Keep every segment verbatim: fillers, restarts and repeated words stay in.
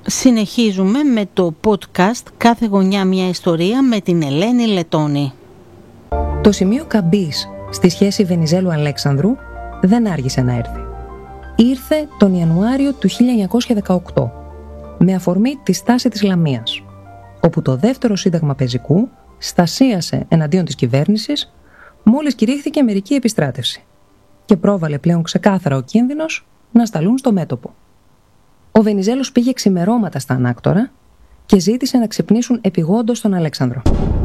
Συνεχίζουμε με το podcast «Κάθε γωνιά μια ιστορία» με την Ελένη Λετώνη. Το σημείο καμπής στη σχέση Βενιζέλου-Αλέξανδρου δεν άργησε να έρθει. Ήρθε τον Ιανουάριο του χίλια εννιακόσια δεκαοκτώ, με αφορμή τη στάση της Λαμίας, όπου το δεύτερο σύνταγμα πεζικού στασίασε εναντίον της κυβέρνησης μόλις κηρύχθηκε μερική επιστράτευση και πρόβαλε πλέον ξεκάθαρα ο κίνδυνος να σταλούν στο μέτωπο. Ο Βενιζέλος πήγε ξημερώματα στα ανάκτορα και ζήτησε να ξυπνήσουν επειγόντως τον Αλέξανδρο.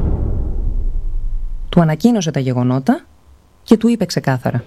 Του ανακοίνωσε τα γεγονότα και του είπε ξεκάθαρα: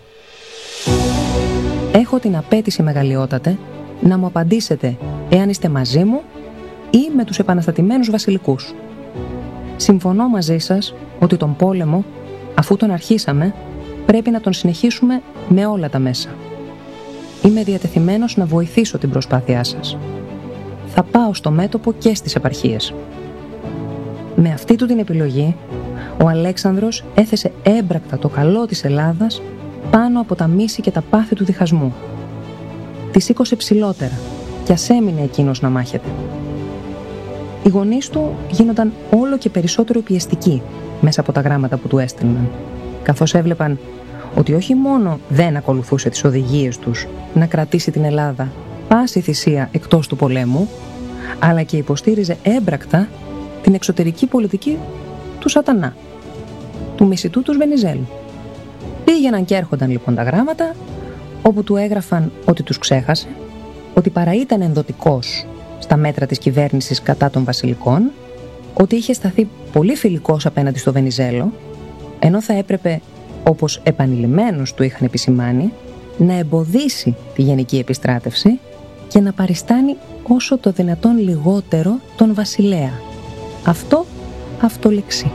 «Έχω την απέτηση, μεγαλειότατε, να μου απαντήσετε εάν είστε μαζί μου ή με τους επαναστατημένους βασιλικούς. Συμφωνώ μαζί σας ότι τον πόλεμο, αφού τον αρχίσαμε, πρέπει να τον συνεχίσουμε με όλα τα μέσα. Είμαι διατεθειμένος να βοηθήσω την προσπάθειά σας. Θα πάω στο μέτωπο και στις επαρχίες». Με αυτή του την επιλογή, ο Αλέξανδρος έθεσε έμπρακτα το καλό της Ελλάδας πάνω από τα μίση και τα πάθη του διχασμού. Τη σήκωσε ψηλότερα κι ας έμεινε εκείνος να μάχεται. Οι γονείς του γίνονταν όλο και περισσότερο πιεστικοί μέσα από τα γράμματα που του έστελναν, καθώς έβλεπαν ότι όχι μόνο δεν ακολουθούσε τις οδηγίες τους να κρατήσει την Ελλάδα πάση θυσία εκτός του πολέμου, αλλά και υποστήριζε έμπρακτα την εξωτερική πολιτική του σατανά, του μισητού τους Βενιζέλου. Πήγαιναν και έρχονταν λοιπόν τα γράμματα, όπου του έγραφαν ότι τους ξέχασε, ότι παρά ήταν ενδοτικός στα μέτρα της κυβέρνησης κατά των βασιλικών, ότι είχε σταθεί πολύ φιλικός απέναντι στο Βενιζέλο, ενώ θα έπρεπε, όπως επανειλημμένως του είχαν επισημάνει, να εμποδίσει τη γενική επιστράτευση και να παριστάνει όσο το δυνατόν λιγότερο τον βασιλέα. Αυτό αυτολεξί.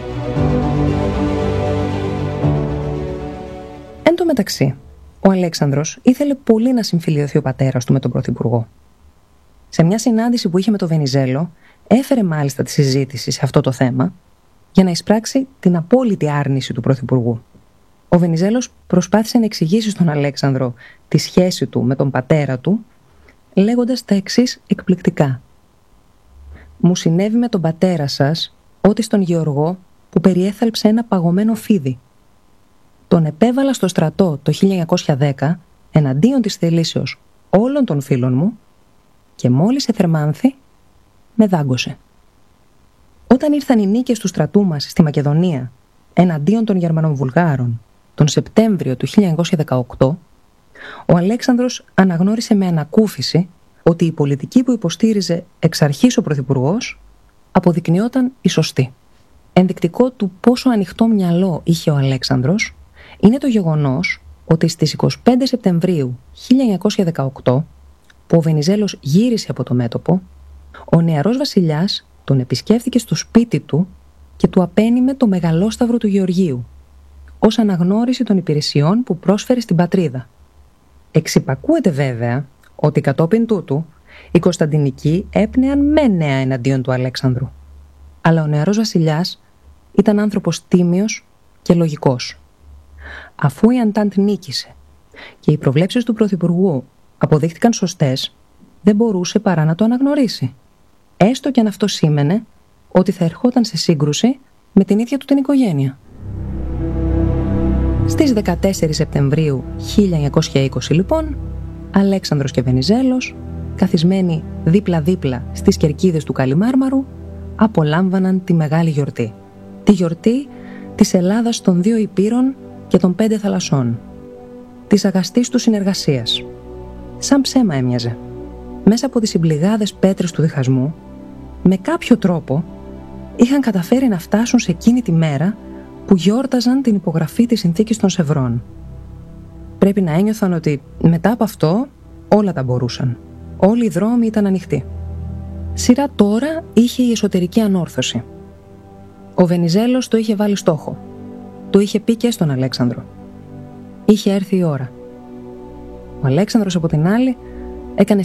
Εν τω μεταξύ, ο Αλέξανδρος ήθελε πολύ να συμφιλιωθεί ο πατέρας του με τον Πρωθυπουργό. Σε μια συνάντηση που είχε με τον Βενιζέλο, έφερε μάλιστα τη συζήτηση σε αυτό το θέμα για να εισπράξει την απόλυτη άρνηση του Πρωθυπουργού. Ο Βενιζέλος προσπάθησε να εξηγήσει στον Αλέξανδρο τη σχέση του με τον πατέρα του, λέγοντας τα εξής εκπληκτικά: «Μου συνέβη με τον πατέρα σας ό,τι στον Γεωργό που περιέθαλψε ένα παγωμένο φίδι. Τον επέβαλα στο στρατό το χίλια εννιακόσια δέκα εναντίον της θελήσεως όλων των φίλων μου και μόλις εθερμάνθη, με δάγκωσε. Όταν ήρθαν οι νίκες του στρατού μας στη Μακεδονία εναντίον των Γερμανοβουλγάρων τον Σεπτέμβριο του χίλια εννιακόσια δεκαοκτώ, ο Αλέξανδρος αναγνώρισε με ανακούφιση ότι η πολιτική που υποστήριζε εξ αρχής ο Πρωθυπουργός αποδεικνυόταν η σωστή. Ενδεικτικό του πόσο ανοιχτό μυαλό είχε ο Αλέξανδρος είναι το γεγονός ότι στις εικοστή πέμπτη Σεπτεμβρίου χίλια εννιακόσια δεκαοκτώ, που ο Βενιζέλος γύρισε από το μέτωπο, ο νεαρός βασιλιάς τον επισκέφθηκε στο σπίτι του και του απένιμε το μεγαλόσταυρο του Γεωργίου, ως αναγνώριση των υπηρεσιών που πρόσφερε στην πατρίδα. Εξυπακούεται βέβαια ότι κατόπιν τούτου οι Κωνσταντινικοί έπνεαν με νέα εναντίον του Αλέξανδρου. Αλλά ο νεαρός βασιλιάς ήταν άνθρωπος τίμιος και λογικός. Αφού η Αντάντ νίκησε και οι προβλέψεις του Πρωθυπουργού αποδείχτηκαν σωστές, δεν μπορούσε παρά να το αναγνωρίσει, έστω και αν αυτό σήμαινε ότι θα ερχόταν σε σύγκρουση με την ίδια του την οικογένεια. Στις δεκατέσσερις Σεπτεμβρίου χίλια εννιακόσια είκοσι λοιπόν, Αλέξανδρος και Βενιζέλος, καθισμένοι δίπλα-δίπλα στις κερκίδες του Καλιμάρμαρου, απολάμβαναν τη μεγάλη γιορτή. Τη γιορτή της Ελλάδας των δύο υπήρων και των πέντε θαλασσών. Της αγαστής του συνεργασίας. Σαν ψέμα έμοιαζε. Μέσα από τις συμπληγάδες πέτρες του διχασμού, με κάποιο τρόπο, είχαν καταφέρει να φτάσουν σε εκείνη τη μέρα που γιόρταζαν την υπογραφή της συνθήκης των Σευρών. Πρέπει να ένιωθαν ότι μετά από αυτό όλα τα μπορούσαν. Όλοι οι δρόμοι ήταν ανοιχτοί. Σειρά τώρα είχε η εσωτερική ανόρθωση. Ο Βενιζέλος το είχε βάλει στόχο. Το είχε πει και στον Αλέξανδρο. Είχε έρθει η ώρα. Ο Αλέξανδρος από την άλλη έκανε